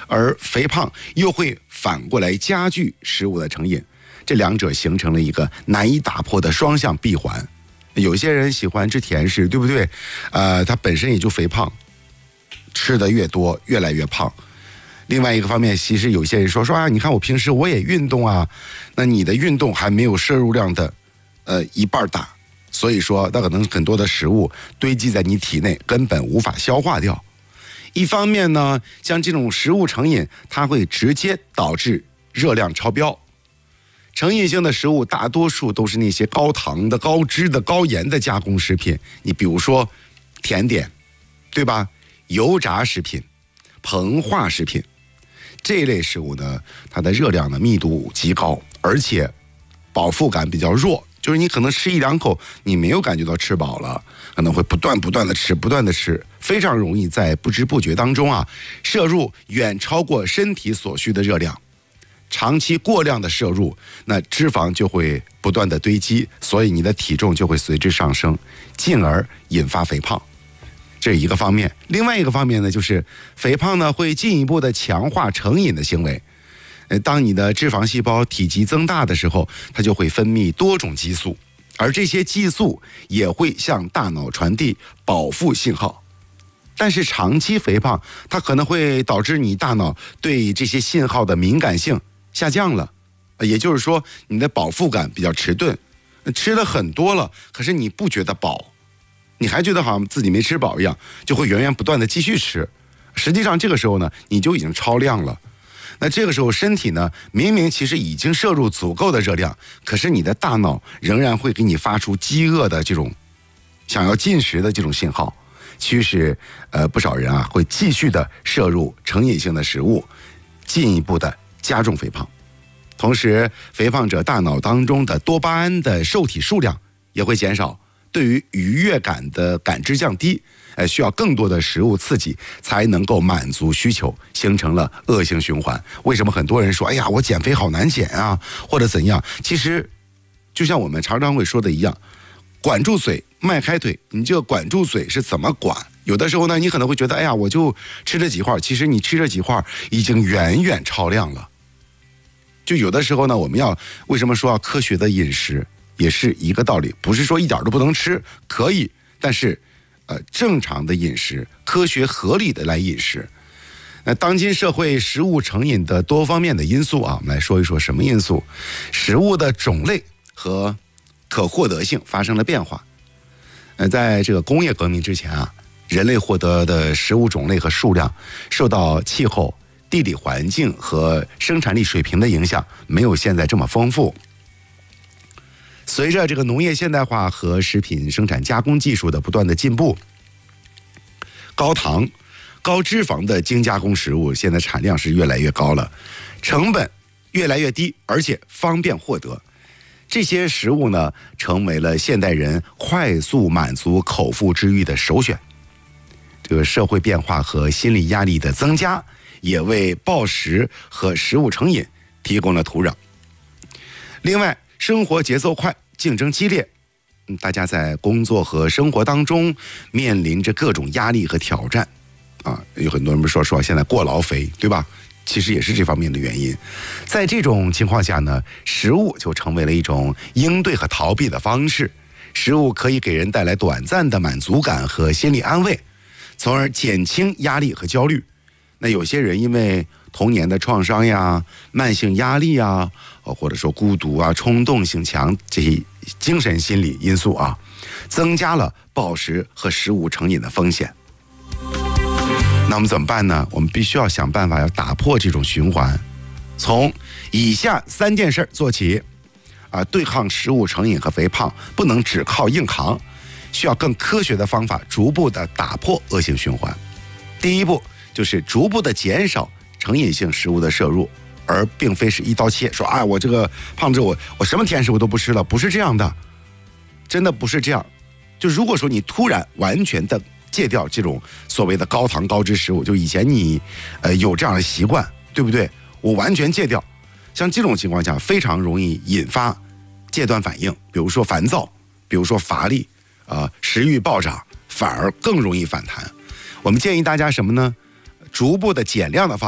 而肥胖又会反过来加剧食物的成瘾，这两者形成了一个难以打破的双向闭环。有些人喜欢吃甜食，对不对？他本身也就肥胖，吃的越多越来越胖。另外一个方面，其实有些人说啊，你看我平时我也运动啊，那你的运动还没有摄入量的一半大，所以说那可能很多的食物堆积在你体内，根本无法消化掉。一方面呢，像这种食物成瘾，它会直接导致热量超标。成瘾性的食物大多数都是那些高糖的、高脂的、高盐的加工食品，你比如说甜点，对吧？油炸食品、膨化食品。这一类食物呢，它的热量的密度极高，而且饱腹感比较弱，就是你可能吃一两口，你没有感觉到吃饱了，可能会不断的吃，非常容易在不知不觉当中摄入远超过身体所需的热量。长期过量的摄入，那脂肪就会不断的堆积，所以你的体重就会随之上升，进而引发肥胖。这是一个方面。另外一个方面呢，就是肥胖呢会进一步的强化成瘾的行为。当你的脂肪细胞体积增大的时候，它就会分泌多种激素，而这些激素也会向大脑传递饱腹信号。但是长期肥胖，它可能会导致你大脑对这些信号的敏感性下降了，也就是说你的饱腹感比较迟钝，吃了很多了，可是你不觉得饱，你还觉得好像自己没吃饱一样，就会源源不断的继续吃。实际上这个时候呢，你就已经超量了。那这个时候身体呢，明明其实已经摄入足够的热量，可是你的大脑仍然会给你发出饥饿的这种想要进食的这种信号，驱使不少人会继续的摄入成瘾性的食物，进一步的加重肥胖。同时，肥胖者大脑当中的多巴胺的受体数量也会减少，对于愉悦感的感知降低，需要更多的食物刺激才能够满足需求，形成了恶性循环。为什么很多人说，哎呀，我减肥好难减啊，或者怎样？其实，就像我们常常会说的一样，管住嘴，迈开腿。你这个管住嘴是怎么管？有的时候呢，你可能会觉得，哎呀，我就吃这几块，其实你吃这几块已经远远超量了。就有的时候呢，我们为什么说要科学的饮食，也是一个道理，不是说一点都不能吃，可以，但是正常的饮食，科学合理的来饮食。那当今社会食物成瘾的多方面的因素我们来说一说什么因素？食物的种类和可获得性发生了变化。在这个工业革命之前人类获得的食物种类和数量受到气候、地理环境和生产力水平的影响，没有现在这么丰富。随着这个农业现代化和食品生产加工技术的不断的进步，高糖、高脂肪的精加工食物现在产量是越来越高了，成本越来越低，而且方便获得。这些食物呢，成为了现代人快速满足口腹之欲的首选。这个社会变化和心理压力的增加，也为暴食和食物成瘾提供了土壤。另外，生活节奏快，竞争激烈，大家在工作和生活当中面临着各种压力和挑战有很多人说现在过劳肥，对吧？其实也是这方面的原因。在这种情况下呢，食物就成为了一种应对和逃避的方式。食物可以给人带来短暂的满足感和心理安慰，从而减轻压力和焦虑。那有些人因为童年的创伤呀、慢性压力呀，或者说孤独冲动性强这些精神心理因素增加了暴食和食物成瘾的风险。那我们怎么办呢？我们必须要想办法要打破这种循环，从以下3件事做起对抗食物成瘾和肥胖，不能只靠硬扛，需要更科学的方法，逐步的打破恶性循环。第一步就是逐步的减少成瘾性食物的摄入，而并非是一刀切，说我这个胖子我什么甜食我都不吃了，不是这样的，真的不是这样。就如果说你突然完全的戒掉这种所谓的高糖高脂食物，就以前你有这样的习惯，对不对？我完全戒掉，像这种情况下非常容易引发戒断反应，比如说烦躁，比如说乏力食欲暴涨，反而更容易反弹。我们建议大家什么呢？逐步的减量的方法